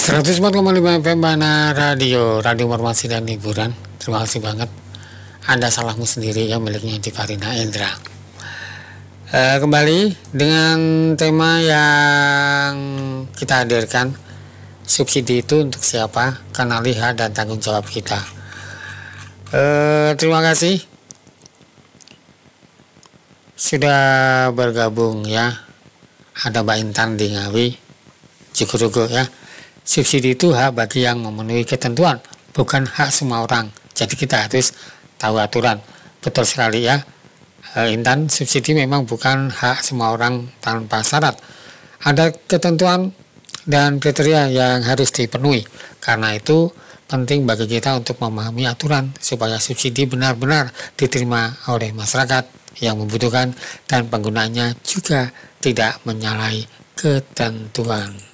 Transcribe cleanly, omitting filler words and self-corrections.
104,5 FM Bana Radio Informasi dan Hiburan. Terima kasih banget. Anda salahmu sendiri ya, miliknya di Farina Indra. Kembali dengan tema yang kita hadirkan, subsidi itu untuk siapa, karena lihat dan tanggung jawab kita. Terima kasih sudah bergabung ya. Ada Mbak Intan di Ngawi, Jukurugo ya. Subsidi itu hak bagi yang memenuhi ketentuan, bukan hak semua orang. Jadi kita harus tahu aturan. Betul sekali ya, Intan, subsidi memang bukan hak semua orang tanpa syarat. Ada ketentuan dan kriteria yang harus dipenuhi. Karena itu penting bagi kita untuk memahami aturan supaya subsidi benar-benar diterima oleh masyarakat yang membutuhkan dan penggunanya juga tidak menyalahi ketentuan.